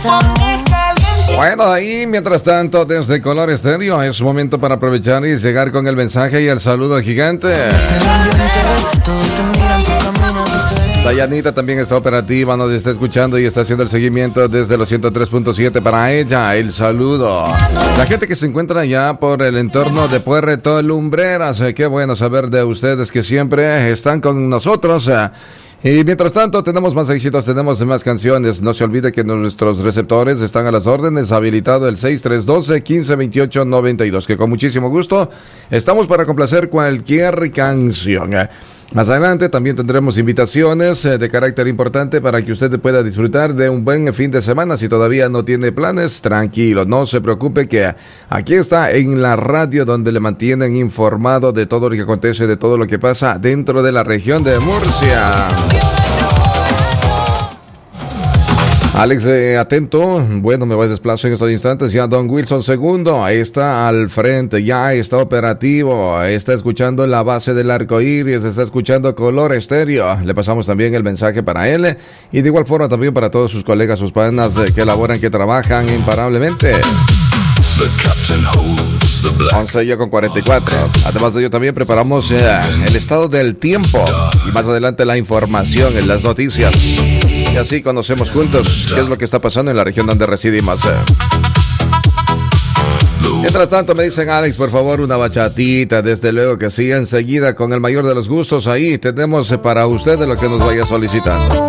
Bueno, ahí mientras tanto desde Color Estéreo es momento para aprovechar y llegar con el mensaje y el saludo gigante. Dayanita también está operativa, nos está escuchando y está haciendo el seguimiento desde los 103.7 para ella. El saludo. La gente que se encuentra allá por el entorno de Puerto Lumbreras, qué bueno saber de ustedes que siempre están con nosotros. Y mientras tanto tenemos más éxitos, tenemos más canciones. No se olvide que nuestros receptores están a las órdenes, habilitado el 6312-1528-92, que con muchísimo gusto estamos para complacer cualquier canción. Más adelante también tendremos invitaciones de carácter importante para que usted pueda disfrutar de un buen fin de semana. Si todavía no tiene planes, tranquilo, no se preocupe, que aquí está en la radio donde le mantienen informado de todo lo que acontece, de todo lo que pasa dentro de la región de Murcia. Alex, atento. Bueno, me voy a desplazar en estos instantes. Ya Don Wilson II está al frente, ya está operativo, está escuchando la base del arco iris, está escuchando Color Estéreo. Le pasamos también el mensaje para él y de igual forma también para todos sus colegas, sus panas que laboran, que trabajan imparablemente. 11:44. Además de ello también preparamos el estado del tiempo y más adelante la información en las noticias. Y así conocemos juntos qué es lo que está pasando en la región donde residimos. Mientras tanto me dicen, Alex, por favor, una bachatita. Desde luego que sí, enseguida con el mayor de los gustos. Ahí tenemos para ustedes lo que nos vaya solicitando.